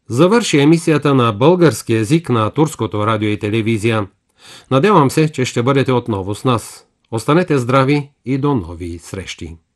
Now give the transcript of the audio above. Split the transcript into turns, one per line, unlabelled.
Завърши емисията на български език на Турското радио и телевизия. Надявам се, че ще бъдете отново с нас. Останете здрави и до нови срещи!